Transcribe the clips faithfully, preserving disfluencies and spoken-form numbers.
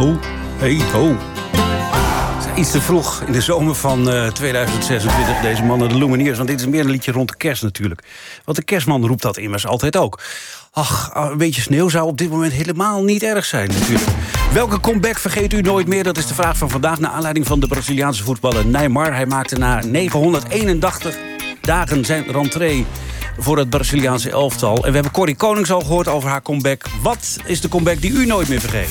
ho, hey ho. Iets te vroeg in de zomer van uh, tweeduizend zesentwintig, deze mannen de Lumineers. Want dit is meer een liedje rond de kerst natuurlijk. Want de kerstman roept dat immers altijd ook. Ach, een beetje sneeuw zou op dit moment helemaal niet erg zijn natuurlijk. Welke comeback vergeet u nooit meer? Dat is de vraag van vandaag naar aanleiding van de Braziliaanse voetballer Neymar. Hij maakte na negenhonderdeenentachtig dagen zijn rentree voor het Braziliaanse elftal. En we hebben Corrie Konings al gehoord over haar comeback. Wat is de comeback die u nooit meer vergeet?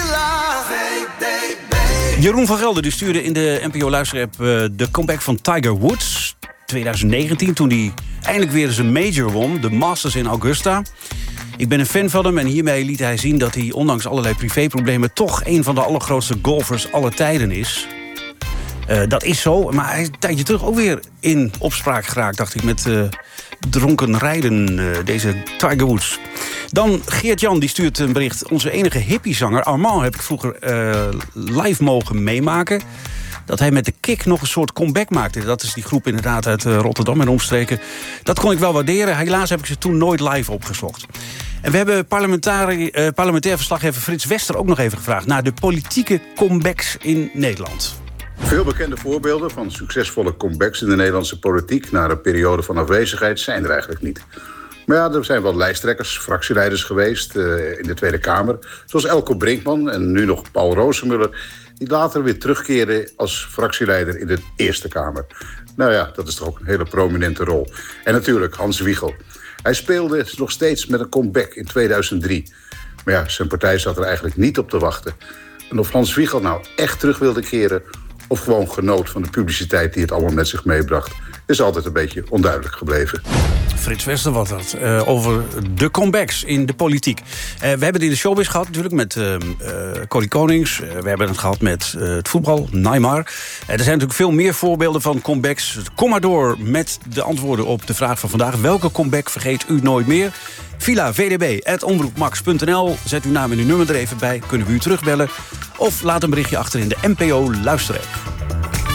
Jeroen van Gelder die stuurde in de N P O-luisterapp uh, de comeback van Tiger Woods. twintig negentien, toen hij eindelijk weer eens een major won. De Masters in Augusta. Ik ben een fan van hem en hiermee liet hij zien dat hij ondanks allerlei privéproblemen toch een van de allergrootste golfers aller tijden is. Uh, dat is zo, maar hij is een tijdje terug ook weer in opspraak geraakt, dacht ik, met uh, dronken rijden, uh, deze Tiger Woods. Dan Geert-Jan, die stuurt een bericht. Onze enige hippiezanger Armand heb ik vroeger uh, live mogen meemaken. Dat hij met de Kick nog een soort comeback maakte. Dat is die groep inderdaad uit uh, Rotterdam en omstreken. Dat kon ik wel waarderen. Helaas heb ik ze toen nooit live opgezocht. En we hebben parlementair, uh, parlementair verslaggever Frits Wester ook nog even gevraagd naar de politieke comebacks in Nederland. Veel bekende voorbeelden van succesvolle comebacks in de Nederlandse politiek na een periode van afwezigheid zijn er eigenlijk niet. Maar ja, er zijn wel lijsttrekkers, fractieleiders geweest uh, in de Tweede Kamer. Zoals Elko Brinkman en nu nog Paul Rozenmuller, die later weer terugkeerden als fractieleider in de Eerste Kamer. Nou ja, dat is toch ook een hele prominente rol. En natuurlijk Hans Wiegel. Hij speelde nog steeds met een comeback in tweeduizend drie. Maar ja, zijn partij zat er eigenlijk niet op te wachten. En of Hans Wiegel nou echt terug wilde keren of gewoon genoot van de publiciteit die het allemaal met zich meebracht, is altijd een beetje onduidelijk gebleven. Frits Wester was dat, uh, over de comebacks in de politiek. Uh, we hebben het in de showbiz gehad natuurlijk met uh, uh, Corrie Konings. Uh, we hebben het gehad met uh, het voetbal, Neymar. Uh, er zijn natuurlijk veel meer voorbeelden van comebacks. Kom maar door met de antwoorden op de vraag van vandaag. Welke comeback vergeet u nooit meer? Villa v d b at omroepmax punt n l. Zet uw naam en uw nummer er even bij. Kunnen we u terugbellen? Of laat een berichtje achter in de N P O luisterapp.